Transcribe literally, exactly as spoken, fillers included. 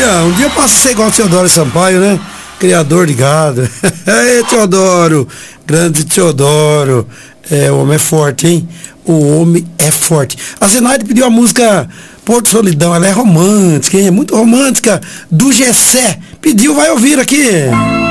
dia, um dia eu posso ser igual o Teodoro Sampaio, né? Criador de gado. Ei, Teodoro, grande Teodoro. É, o homem é forte, hein? O homem é forte. A Zenaide pediu a música Porto Solidão, ela é romântica, hein? É muito romântica, do Gessé. Pediu, vai ouvir aqui.